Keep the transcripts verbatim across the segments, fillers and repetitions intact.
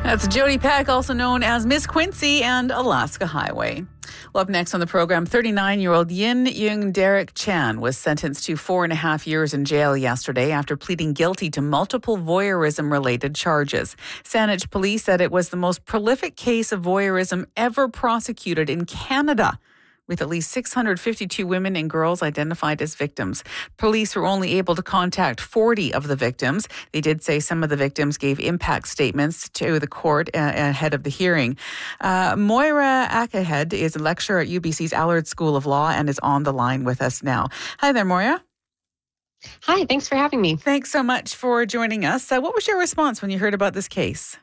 That's Jody Peck, also known as Miss Quincy and Alaska Highway. Well, up next on the program, thirty-nine-year-old Yin Yung Derek Chan was sentenced to four and a half years in jail yesterday after pleading guilty to multiple voyeurism-related charges. Saanich police said it was the most prolific case of voyeurism ever prosecuted in Canada, with at least six hundred fifty-two women and girls identified as victims. Police were only able to contact forty of the victims. They did say some of the victims gave impact statements to the court uh, ahead of the hearing. Uh, Moira Akahed is a lecturer at U B C's Allard School of Law and is on the line with us now. Hi there, Moira. Hi, thanks for having me. Thanks so much for joining us. Uh, what was your response when you heard about this case?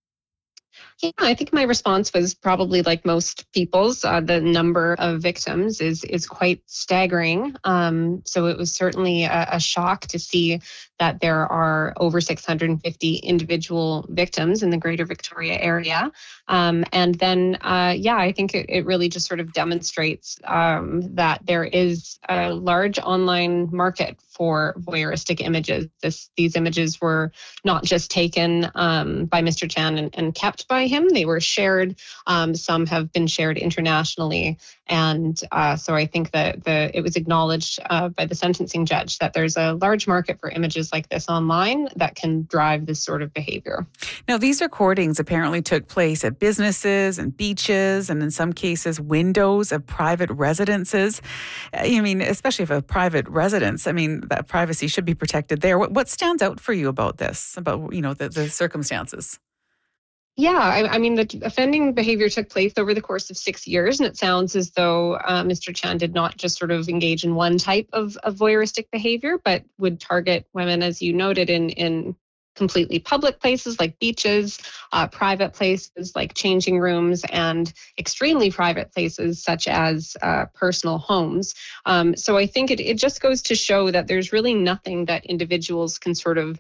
Yeah, I think my response was probably like most people's. Uh, the number of victims is is quite staggering. Um, so it was certainly a, a shock to see that there are over six hundred fifty individual victims in the Greater Victoria area. Um, and then, uh, yeah, I think it, it really just sort of demonstrates um, that there is a large online market for voyeuristic images. This, these images were not just taken um, by Mister Chan and, and kept by him. They were shared. Um, some have been shared internationally. And uh, so I think that the it was acknowledged uh, by the sentencing judge that there's a large market for images like this online that can drive this sort of behavior. Now, these recordings apparently took place at businesses and beaches and in some cases windows of private residences. I mean, especially if a private residence, I mean, that privacy should be protected there. What, what stands out for you about this, about, you know, the, the circumstances? Yeah, I, I mean, the offending behavior took place over the course of six years, and it sounds as though uh, Mister Chan did not just sort of engage in one type of, of voyeuristic behavior, but would target women, as you noted, in, in completely public places like beaches, uh, private places like changing rooms, and extremely private places such as uh, personal homes. Um, so I think it, it just goes to show that there's really nothing that individuals can sort of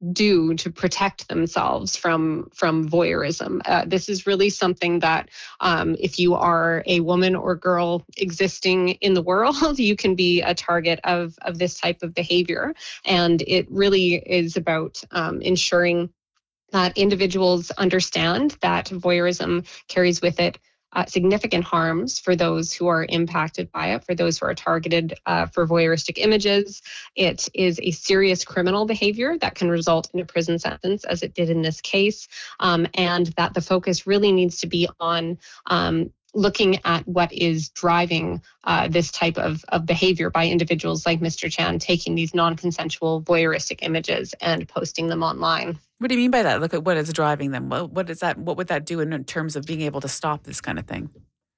do to protect themselves from from voyeurism. Uh, this is really something that um, if you are a woman or girl existing in the world, you can be a target of, of this type of behavior. And it really is about um, ensuring that individuals understand that voyeurism carries with it Uh, significant harms for those who are impacted by it, for those who are targeted uh, for voyeuristic images. It is a serious criminal behavior that can result in a prison sentence, as it did in this case, um, and that the focus really needs to be on um, looking at what is driving uh, this type of, of behavior by individuals like Mister Chan, taking these non-consensual voyeuristic images and posting them online. What do you mean by that? Look at what is driving them. What, what is that? What would that do in, in terms of being able to stop this kind of thing?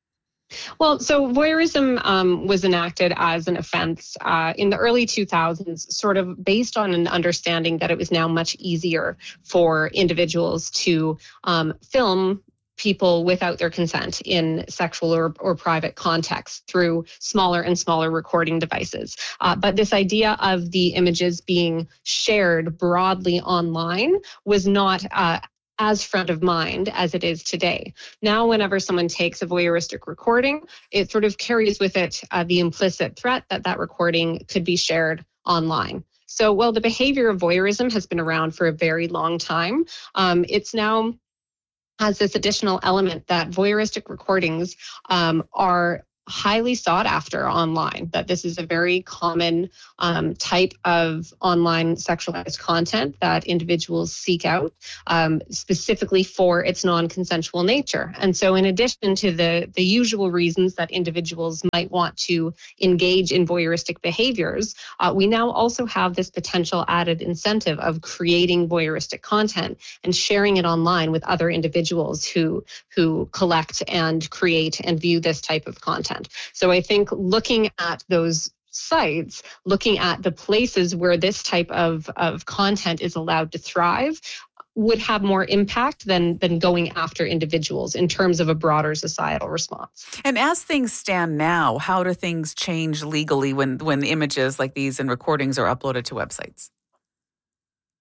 Well, so voyeurism um, was enacted as an offense uh, in the early two thousands, sort of based on an understanding that it was now much easier for individuals to um, film people without their consent in sexual or, or private contexts through smaller and smaller recording devices. Uh, but this idea of the images being shared broadly online was not uh, as front of mind as it is today. Now, whenever someone takes a voyeuristic recording, it sort of carries with it uh, the implicit threat that that recording could be shared online. So while the behavior of voyeurism has been around for a very long time, um, it's now has this additional element that voyeuristic recordings um, are highly sought after online, that this is a very common um, type of online sexualized content that individuals seek out um, specifically for its non-consensual nature. And so in addition to the, the usual reasons that individuals might want to engage in voyeuristic behaviors, uh, we now also have this potential added incentive of creating voyeuristic content and sharing it online with other individuals who, who collect and create and view this type of content. So I think looking at those sites, looking at the places where this type of, of content is allowed to thrive, would have more impact than than going after individuals in terms of a broader societal response. And as things stand now, how do things change legally when, when images like these and recordings are uploaded to websites?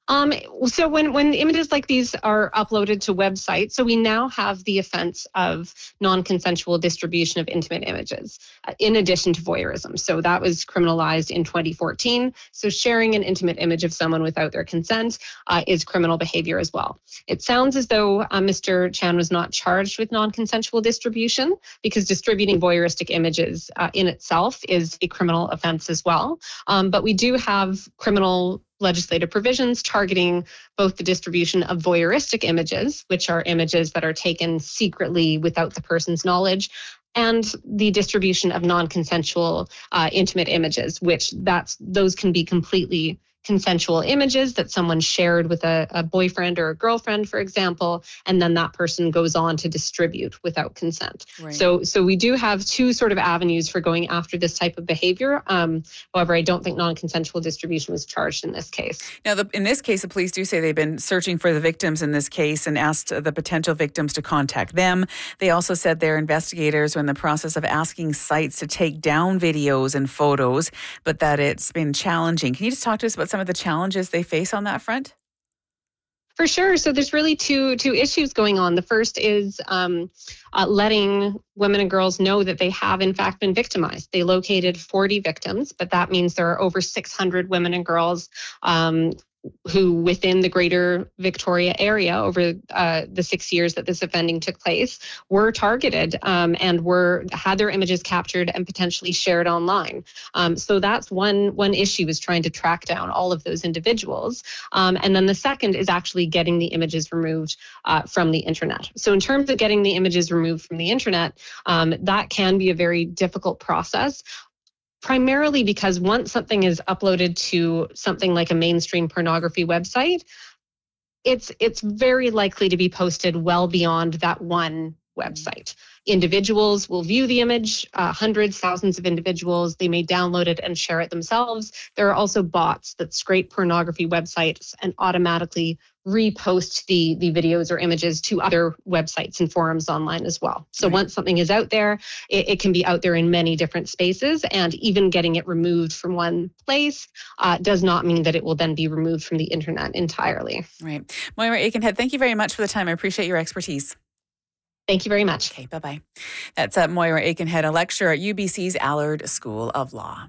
Um, so when, when images like these are uploaded to websites, so we now have the offense of non-consensual distribution of intimate images, uh, in addition to voyeurism. So that was criminalized in twenty fourteen. So sharing an intimate image of someone without their consent uh, is criminal behavior as well. It sounds as though uh, Mister Chan was not charged with non-consensual distribution, because distributing voyeuristic images uh, in itself is a criminal offense as well. Um, but we do have criminal legislative provisions targeting both the distribution of voyeuristic images, which are images that are taken secretly without the person's knowledge, and the distribution of non-consensual uh, intimate images, which that's those can be completely consensual images that someone shared with a, a boyfriend or a girlfriend, for example, and then that person goes on to distribute without consent. Right. So, so we do have two sort of avenues for going after this type of behavior. Um, however, I don't think non-consensual distribution was charged in this case. Now, the, in this case, the police do say they've been searching for the victims in this case and asked the potential victims to contact them. They also said their investigators were in the process of asking sites to take down videos and photos, but that it's been challenging. Can you just talk to us about some of the challenges they face on that front? For sure. So there's really two two issues going on. The first is um, uh, letting women and girls know that they have in fact been victimized. They located forty victims, but that means there are over six hundred women and girls um, who within the greater Victoria area over uh, the six years that this offending took place were targeted um, and were had their images captured and potentially shared online. Um, so that's one one issue, is trying to track down all of those individuals. Um, and then the second is actually getting the images removed uh, from the internet. So in terms of getting the images removed from the internet, um, that can be a very difficult process. Primarily because once something is uploaded to something like a mainstream pornography website, it's it's very likely to be posted well beyond that one website. Individuals will view the image, uh, hundreds, thousands of individuals. They may download it and share it themselves. There are also bots that scrape pornography websites and automatically repost the, the videos or images to other websites and forums online as well. So right. Once something is out there, it, it can be out there in many different spaces, and even getting it removed from one place uh, does not mean that it will then be removed from the internet entirely. Right. Moira Aikenhead, thank you very much for the time. I appreciate your expertise. Thank you very much. Okay, bye-bye. That's uh, Moira Aikenhead, a lecturer at U B C's Allard School of Law.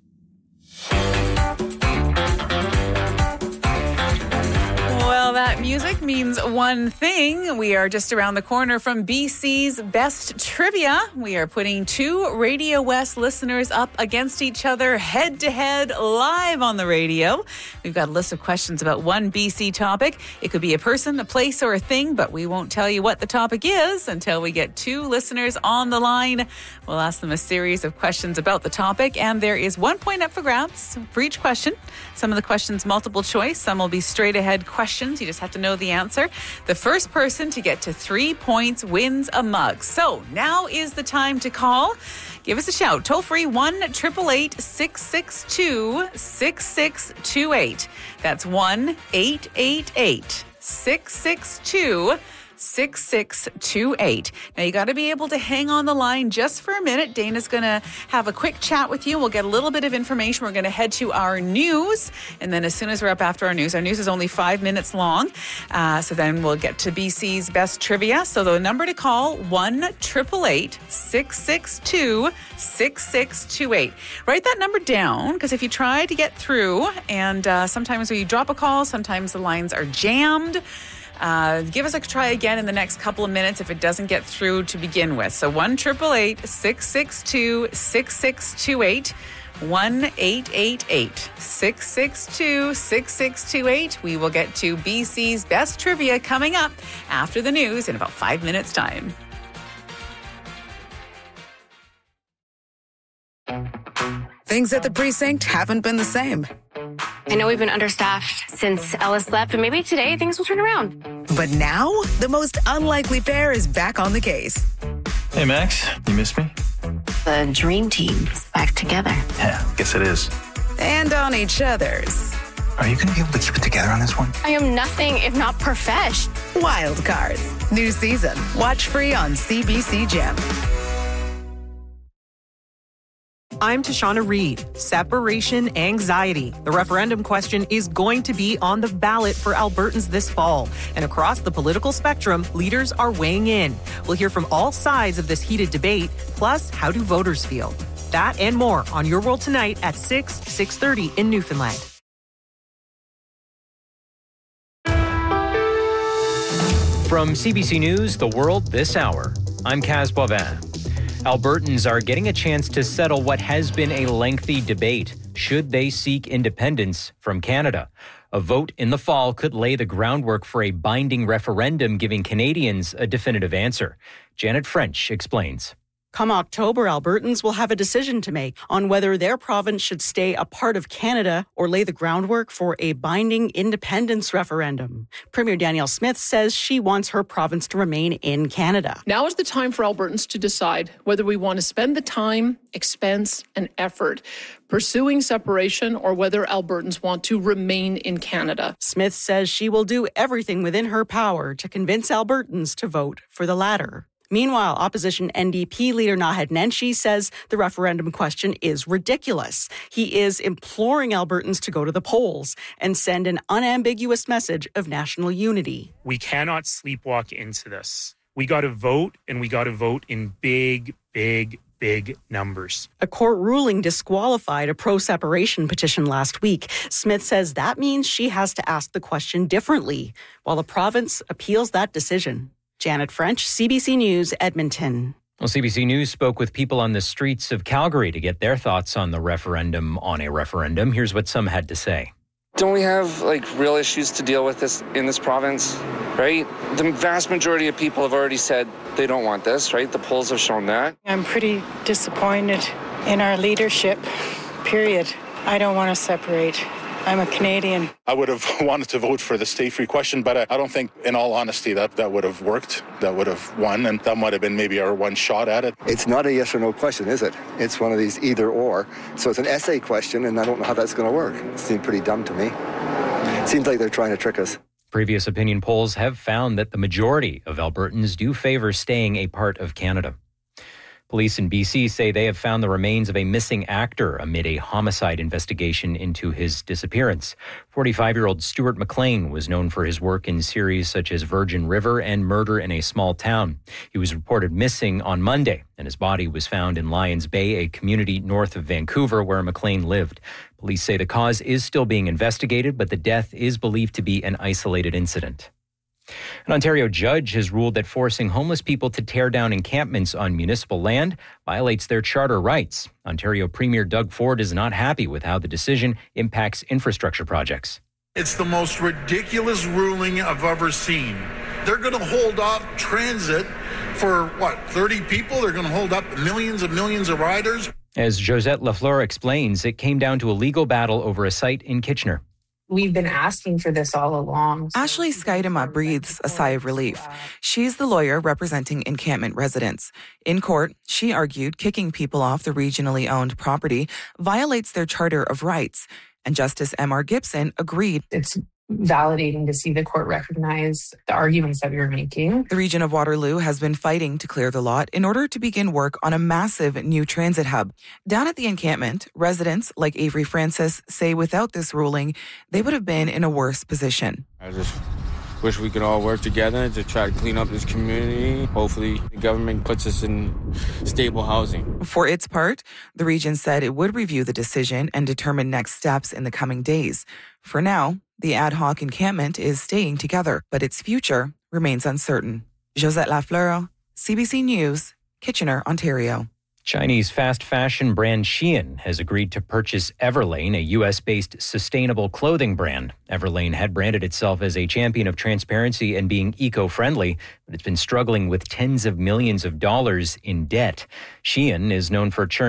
Well, that music means one thing. We are just around the corner from B C's Best Trivia. We are putting two Radio West listeners up against each other head-to-head live on the radio. We've got a list of questions about one B C topic. It could be a person, a place, or a thing, but we won't tell you what the topic is until we get two listeners on the line. We'll ask them a series of questions about the topic, and there is one point up for grabs for each question. Some of the questions multiple choice, some will be straight-ahead questions. You just have to know the answer. The first person to get to three points wins a mug. So now is the time to call. Give us a shout. Toll free one eight eight eight, six six two, six six two eight. That's one eight eight eight, six six two, six six two eight. Now you got to be able to hang on the line just for a minute. Dana's going to have a quick chat with you. We'll get a little bit of information. We're going to head to our news. And then as soon as we're up after our news, our news is only five minutes long. Uh, so then we'll get to B C's Best Trivia. So the number to call, one eight eight eight, six six two, six six two eight. Write that number down, because if you try to get through, and uh, sometimes when you drop a call, sometimes the lines are jammed. Uh, give us a try again in the next couple of minutes if it doesn't get through to begin with. So one eight eight eight, six six two, six six two eight. one eight eight eight, six six two, six six two eight. We will get to B C's Best Trivia coming up after the news in about five minutes' time. Things at the precinct haven't been the same. I know we've been understaffed since Ellis left, but maybe today things will turn around. But now, the most unlikely pair is back on the case. Hey, Max, you miss me? The dream team's back together. Yeah, guess it is. And on each other's. Are you going to be able to keep it together on this one? I am nothing if not profesh. Wild Cards. New season. Watch free on C B C Gem. I'm Tashana Reed. Separation anxiety. The referendum question is going to be on the ballot for Albertans this fall. And across the political spectrum, leaders are weighing in. We'll hear from all sides of this heated debate. Plus, how do voters feel? That and more on Your World Tonight at six, six thirty in Newfoundland. From C B C News, The World This Hour, I'm Kaz Boivin. Albertans are getting a chance to settle what has been a lengthy debate. Should they seek independence from Canada? A vote in the fall could lay the groundwork for a binding referendum giving Canadians a definitive answer. Janet French explains. Come October, Albertans will have a decision to make on whether their province should stay a part of Canada or lay the groundwork for a binding independence referendum. Premier Danielle Smith says she wants her province to remain in Canada. Now is the time for Albertans to decide whether we want to spend the time, expense, and effort pursuing separation or whether Albertans want to remain in Canada. Smith says she will do everything within her power to convince Albertans to vote for the latter. Meanwhile, opposition N D P leader Naheed Nenshi says the referendum question is ridiculous. He is imploring Albertans to go to the polls and send an unambiguous message of national unity. We cannot sleepwalk into this. We got to vote, and we got to vote in big, big, big numbers. A court ruling disqualified a pro-separation petition last week. Smith says that means she has to ask the question differently, while the province appeals that decision. Janet French, C B C News, Edmonton. Well, C B C News spoke with people on the streets of Calgary to get their thoughts on the referendum on a referendum. Here's what some had to say. Don't we have like real issues to deal with this in this province, right? The vast majority of people have already said they don't want this, right? The polls have shown that. I'm pretty disappointed in our leadership, period. I don't want to separate. I'm a Canadian. I would have wanted to vote for the stay-free question, but I, I don't think, in all honesty, that that would have worked. That would have won, and that might have been maybe our one shot at it. It's not a yes or no question, is it? It's one of these either or. So it's an essay question, and I don't know how that's going to work. It seems pretty dumb to me. It seems like they're trying to trick us. Previous opinion polls have found that the majority of Albertans do favor staying a part of Canada. Police in B C say they have found the remains of a missing actor amid a homicide investigation into his disappearance. forty-five-year-old Stuart McLean was known for his work in series such as Virgin River and Murder in a Small Town. He was reported missing on Monday, and his body was found in Lions Bay, a community north of Vancouver where McLean lived. Police say the cause is still being investigated, but the death is believed to be an isolated incident. An Ontario judge has ruled that forcing homeless people to tear down encampments on municipal land violates their charter rights. Ontario Premier Doug Ford is not happy with how the decision impacts infrastructure projects. It's the most ridiculous ruling I've ever seen. They're going to hold off transit for, what, thirty people? They're going to hold up millions and millions of riders? As Josette Lafleur explains, it came down to a legal battle over a site in Kitchener. We've been asking for this all along. Ashley Skydema breathes a sigh of relief. She's the lawyer representing encampment residents. In court, she argued kicking people off the regionally owned property violates their charter of rights. And Justice M R Gibson agreed. It's validating to see the court recognize the arguments that we were making. The region of Waterloo has been fighting to clear the lot in order to begin work on a massive new transit hub. Down at the encampment, residents like Avery Francis say without this ruling, they would have been in a worse position. I just wish we could all work together to try to clean up this community. Hopefully, the government puts us in stable housing. For its part, the region said it would review the decision and determine next steps in the coming days. For now, the ad hoc encampment is staying together, but its future remains uncertain. Josette Lafleur, C B C News, Kitchener, Ontario. Chinese fast fashion brand Shein has agreed to purchase Everlane, a U S-based sustainable clothing brand. Everlane had branded itself as a champion of transparency and being eco-friendly, but it's been struggling with tens of millions of dollars in debt. Shein is known for churning